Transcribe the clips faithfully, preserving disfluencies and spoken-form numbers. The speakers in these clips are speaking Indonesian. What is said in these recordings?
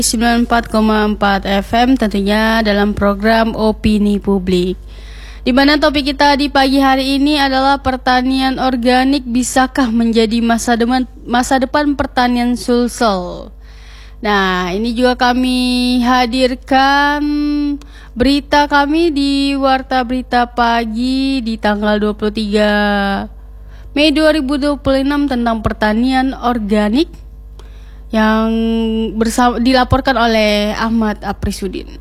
sembilan puluh empat koma empat F M tentunya dalam program Opini Publik. Di mana topik kita di pagi hari ini adalah pertanian organik bisakah menjadi masa depan masa depan pertanian Sulsel. Nah, ini juga kami hadirkan berita kami di Warta Berita Pagi di tanggal dua puluh tiga Mei dua ribu dua puluh enam tentang pertanian organik yang bersama, dilaporkan oleh Ahmad Aprisudin.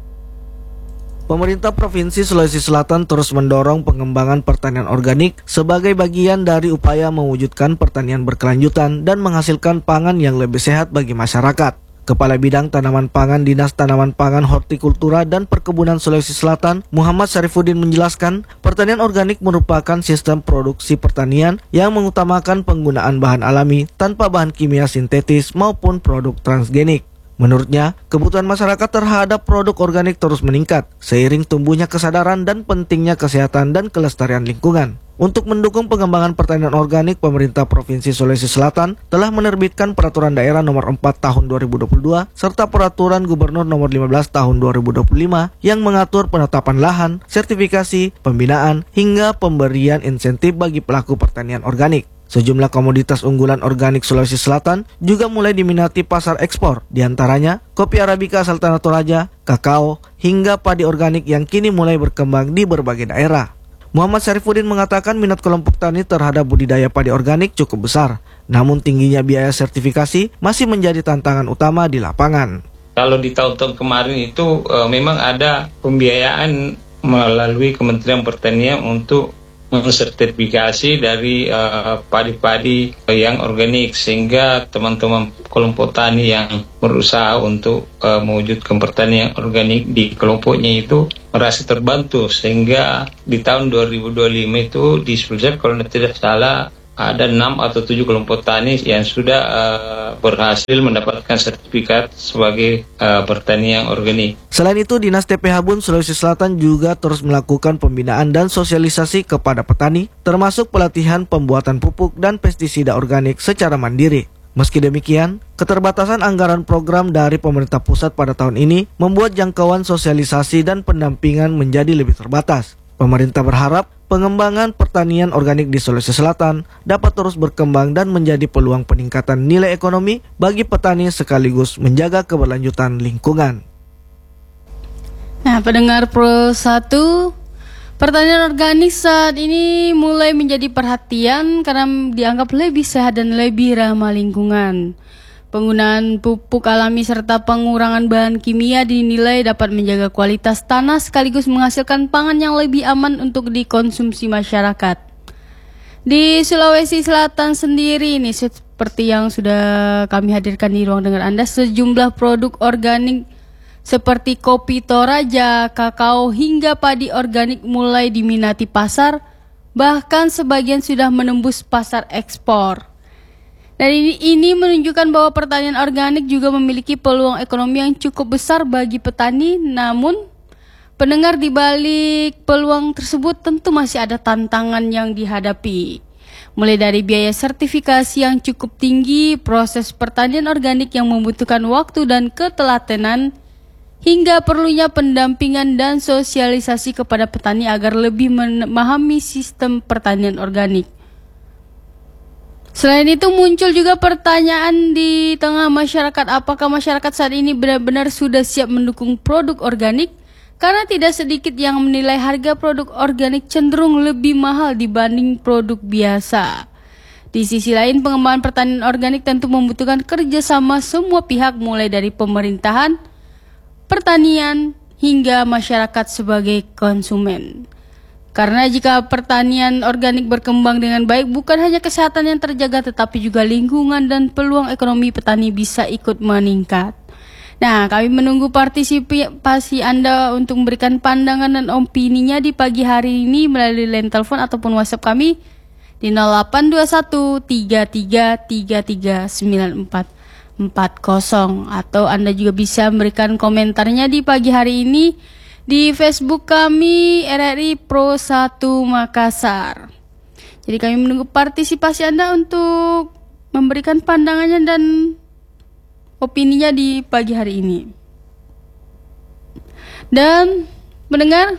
Pemerintah Provinsi Sulawesi Selatan terus mendorong pengembangan pertanian organik sebagai bagian dari upaya mewujudkan pertanian berkelanjutan dan menghasilkan pangan yang lebih sehat bagi masyarakat. Kepala Bidang Tanaman Pangan Dinas Tanaman Pangan Hortikultura dan Perkebunan Sulawesi Selatan, Muhammad Syarifuddin menjelaskan, pertanian organik merupakan sistem produksi pertanian yang mengutamakan penggunaan bahan alami tanpa bahan kimia sintetis maupun produk transgenik. Menurutnya, kebutuhan masyarakat terhadap produk organik terus meningkat seiring tumbuhnya kesadaran dan pentingnya kesehatan dan kelestarian lingkungan. Untuk mendukung pengembangan pertanian organik, pemerintah Provinsi Sulawesi Selatan telah menerbitkan Peraturan Daerah Nomor empat Tahun dua ribu dua puluh dua serta Peraturan Gubernur Nomor lima belas Tahun dua ribu dua puluh lima yang mengatur penetapan lahan, sertifikasi, pembinaan, hingga pemberian insentif bagi pelaku pertanian organik. Sejumlah komoditas unggulan organik Sulawesi Selatan juga mulai diminati pasar ekspor, diantaranya kopi Arabica asal Tanah Toraja, kakao, hingga padi organik yang kini mulai berkembang di berbagai daerah. Muhammad Syarifuddin mengatakan minat kelompok tani terhadap budidaya padi organik cukup besar, namun tingginya biaya sertifikasi masih menjadi tantangan utama di lapangan. Kalau di tahun-tahun kemarin itu e, memang ada pembiayaan melalui Kementerian Pertanian untuk mensertifikasi dari uh, padi-padi yang organik, sehingga teman-teman kelompok tani yang berusaha untuk uh, mewujudkan pertanian organik di kelompoknya itu merasa terbantu, sehingga di tahun dua ribu dua puluh lima itu di Sulsel kalau tidak salah ada enam atau tujuh kelompok tani yang sudah uh, berhasil mendapatkan sertifikat sebagai uh, pertanian organik. Selain itu, Dinas T P H Bun Sulawesi Selatan juga terus melakukan pembinaan dan sosialisasi kepada petani, termasuk pelatihan pembuatan pupuk dan pestisida organik secara mandiri. Meski demikian, keterbatasan anggaran program dari pemerintah pusat pada tahun ini membuat jangkauan sosialisasi dan pendampingan menjadi lebih terbatas. Pemerintah berharap pengembangan pertanian organik di Sulawesi Selatan dapat terus berkembang dan menjadi peluang peningkatan nilai ekonomi bagi petani sekaligus menjaga keberlanjutan lingkungan. Nah, pendengar Pro satu, pertanian organik saat ini mulai menjadi perhatian karena dianggap lebih sehat dan lebih ramah lingkungan. Penggunaan pupuk alami serta pengurangan bahan kimia dinilai dapat menjaga kualitas tanah sekaligus menghasilkan pangan yang lebih aman untuk dikonsumsi masyarakat. Di Sulawesi Selatan sendiri ini seperti yang sudah kami hadirkan di ruang dengar Anda, sejumlah produk organik seperti kopi Toraja, kakao hingga padi organik mulai diminati pasar, bahkan sebagian sudah menembus pasar ekspor. Dan ini, ini menunjukkan bahwa pertanian organik juga memiliki peluang ekonomi yang cukup besar bagi petani. Namun, pendengar, di balik peluang tersebut tentu masih ada tantangan yang dihadapi. Mulai dari biaya sertifikasi yang cukup tinggi, proses pertanian organik yang membutuhkan waktu dan ketelatenan, hingga perlunya pendampingan dan sosialisasi kepada petani agar lebih memahami sistem pertanian organik. Selain itu muncul juga pertanyaan di tengah masyarakat, apakah masyarakat saat ini benar-benar sudah siap mendukung produk organik? Karena tidak sedikit yang menilai harga produk organik cenderung lebih mahal dibanding produk biasa. Di sisi lain, pengembangan pertanian organik tentu membutuhkan kerjasama semua pihak, mulai dari pemerintahan, pertanian, hingga masyarakat sebagai konsumen. Karena jika pertanian organik berkembang dengan baik, bukan hanya kesehatan yang terjaga, tetapi juga lingkungan dan peluang ekonomi petani bisa ikut meningkat. Nah, kami menunggu partisipasi Anda untuk memberikan pandangan dan opininya di pagi hari ini melalui line telepon ataupun WhatsApp kami di nol delapan dua satu tiga tiga tiga tiga sembilan empat empat nol, atau Anda juga bisa memberikan komentarnya di pagi hari ini di Facebook kami R R I Pro satu Makassar. Jadi kami menunggu partisipasi Anda untuk memberikan pandangannya dan opininya di pagi hari ini. Dan mendengar,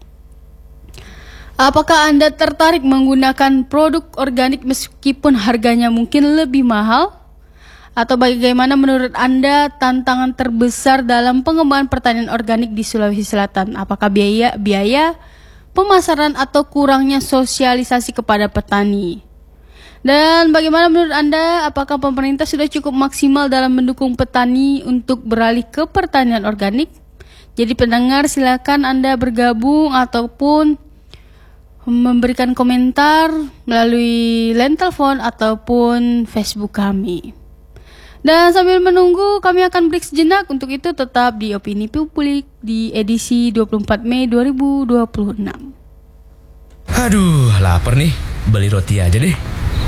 apakah Anda tertarik menggunakan produk organik meskipun harganya mungkin lebih mahal? Atau bagaimana menurut Anda tantangan terbesar dalam pengembangan pertanian organik di Sulawesi Selatan? Apakah biaya, biaya, pemasaran, atau kurangnya sosialisasi kepada petani? Dan bagaimana menurut Anda, apakah pemerintah sudah cukup maksimal dalam mendukung petani untuk beralih ke pertanian organik? Jadi pendengar, silakan Anda bergabung ataupun memberikan komentar melalui line telepon ataupun Facebook kami. Dan sambil menunggu, kami akan break sejenak. Untuk itu tetap di Opini Publik di edisi dua puluh empat Mei dua ribu dua puluh enam. Aduh, lapar nih. Beli roti aja deh.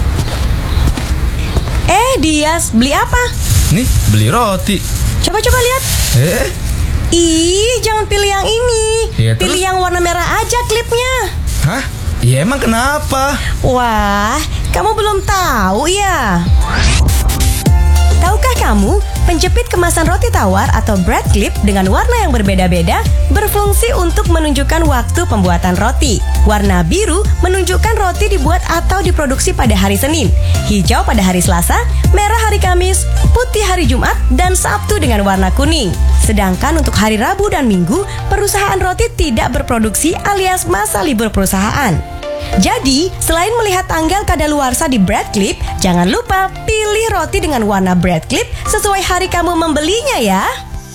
Eh, Dias, beli apa? Nih, beli roti. Coba-coba lihat. Eh? Ih, jangan pilih yang ini. Ya, pilih terus? yang warna merah aja klipnya. Hah? Ya emang kenapa? Wah, kamu belum tahu ya? Tahukah kamu, penjepit kemasan roti tawar atau bread clip dengan warna yang berbeda-beda berfungsi untuk menunjukkan waktu pembuatan roti. Warna biru menunjukkan roti dibuat atau diproduksi pada hari Senin, hijau pada hari Selasa, merah hari Kamis, putih hari Jumat, dan Sabtu dengan warna kuning. Sedangkan untuk hari Rabu dan Minggu, perusahaan roti tidak berproduksi alias masa libur perusahaan. Jadi, selain melihat tanggal kadaluarsa di bread clip, jangan lupa pilih roti dengan warna bread clip sesuai hari kamu membelinya ya.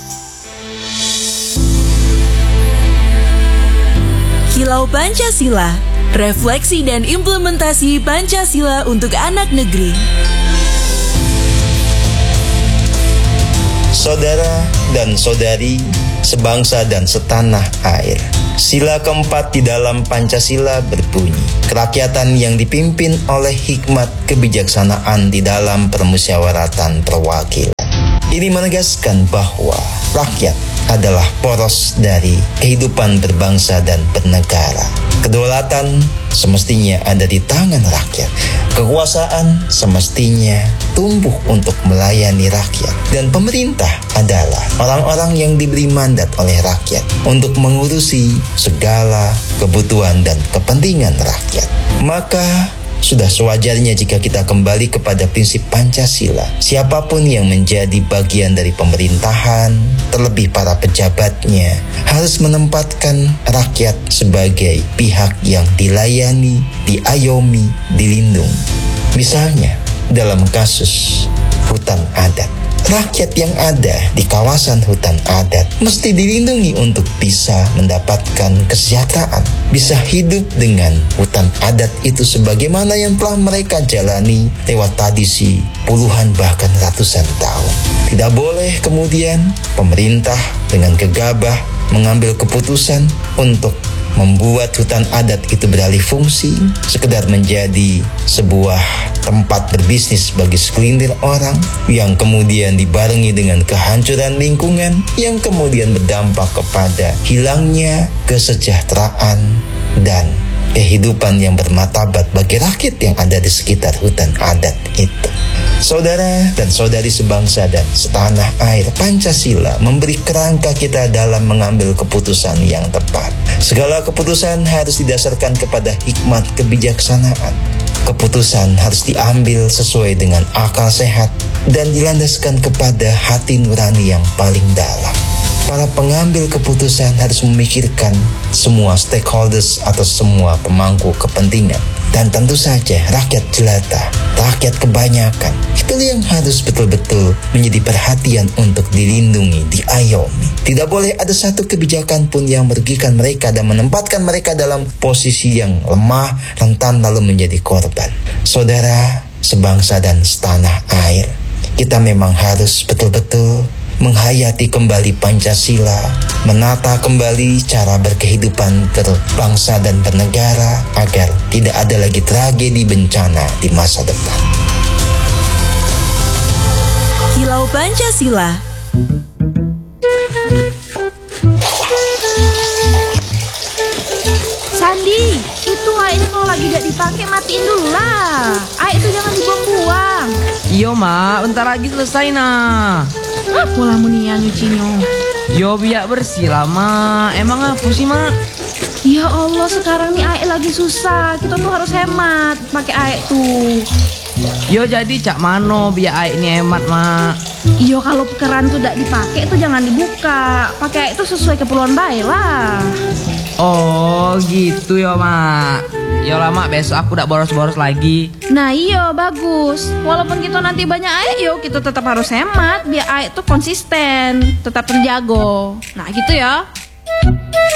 Kilau Pancasila, refleksi dan implementasi Pancasila untuk anak negeri. Saudara dan saudari, sebangsa dan setanah air. Sila keempat di dalam Pancasila berbunyi, kerakyatan yang dipimpin oleh hikmat kebijaksanaan di dalam permusyawaratan perwakilan. Ini menegaskan bahwa rakyat adalah poros dari kehidupan berbangsa dan bernegara. Kedaulatan semestinya ada di tangan rakyat. Kekuasaan semestinya tumbuh untuk melayani rakyat. Dan pemerintah adalah orang-orang yang diberi mandat oleh rakyat untuk mengurusi segala kebutuhan dan kepentingan rakyat. Maka sudah sewajarnya jika kita kembali kepada prinsip Pancasila. Siapapun yang menjadi bagian dari pemerintahan, terlebih para pejabatnya, harus menempatkan rakyat sebagai pihak yang dilayani, diayomi, dilindungi. Misalnya, dalam kasus hutan adat, rakyat yang ada di kawasan hutan adat mesti dilindungi untuk bisa mendapatkan kesejahteraan, bisa hidup dengan hutan adat itu sebagaimana yang telah mereka jalani lewat tradisi puluhan bahkan ratusan tahun. Tidak boleh kemudian pemerintah dengan gegabah mengambil keputusan untuk membuat hutan adat itu beralih fungsi, sekedar menjadi sebuah tempat berbisnis bagi segelintir orang, yang kemudian dibarengi dengan kehancuran lingkungan, yang kemudian berdampak kepada hilangnya kesejahteraan dan kehidupan yang bermartabat bagi rakyat yang ada di sekitar hutan adat itu. Saudara dan saudari sebangsa dan setanah air, Pancasila memberi kerangka kita dalam mengambil keputusan yang tepat. Segala keputusan harus didasarkan kepada hikmat kebijaksanaan. Keputusan harus diambil sesuai dengan akal sehat dan dilandaskan kepada hati nurani yang paling dalam. Para pengambil keputusan harus memikirkan semua stakeholders atau semua pemangku kepentingan. Dan tentu saja rakyat jelata, rakyat kebanyakan, itu yang harus betul-betul menjadi perhatian untuk dilindungi, diayomi. Tidak boleh ada satu kebijakan pun yang merugikan mereka dan menempatkan mereka dalam posisi yang lemah, rentan, lalu menjadi korban. Saudara, sebangsa dan setanah air, kita memang harus betul-betul menghayati kembali Pancasila, menata kembali cara berkehidupan berbangsa dan bernegara agar tidak ada lagi tragedi bencana di masa depan. Kilau Pancasila. Sandi, itu airnya kalau lagi gak dipakai matiin dulu lah. Air itu jangan dibuang-buang. Yo Yo mak, bentar lagi selesai nah. Apa lah munia nyucinya? Yo biar bersih lah mak. Emang apa sih mak? Ya Allah, sekarang nih air lagi susah. Kita tuh harus hemat pakai air tuh. Yo jadi cak mano biar air ini hemat mak. Iyo kalau keran tuh tidak dipakai tuh jangan dibuka. Pakai air itu sesuai keperluan baik lah. Oh gitu yo mak. Yo lah mak, besok aku udah boros-boros lagi. Nah iyo bagus. Walaupun kita nanti banyak air, yo kita tetap harus hemat biar air tuh konsisten, tetap terjaga. Nah gitu ya.